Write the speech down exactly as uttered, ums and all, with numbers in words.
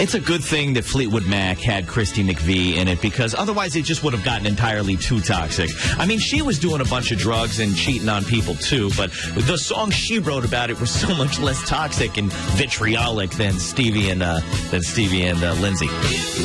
It's a good thing that Fleetwood Mac had Christy McVie in it, because otherwise it just would have gotten entirely too toxic. I mean, she was doing a bunch of drugs and cheating on people too, but the songs she wrote about it were so much less toxic and vitriolic than Stevie and uh, than Stevie and uh, Lindsay.